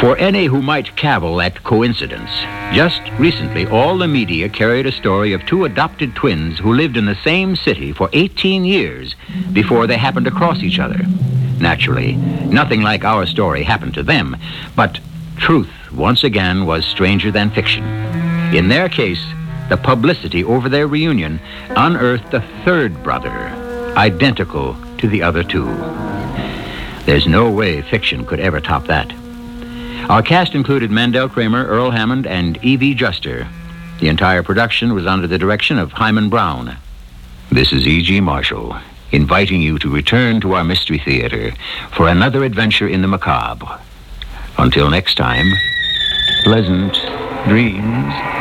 For any who might cavil at coincidence, just recently all the media carried a story of two adopted twins who lived in the same city for 18 years before they happened to cross each other. Naturally, nothing like our story happened to them, but truth once again was stranger than fiction. In their case, the publicity over their reunion unearthed a third brother, identical to the other two. There's no way fiction could ever top that. Our cast included Mandel Kramer, Earl Hammond, and E.V. Juster. The entire production was under the direction of Hyman Brown. This is E.G. Marshall, inviting you to return to our Mystery Theater for another adventure in the macabre. Until next time, pleasant dreams.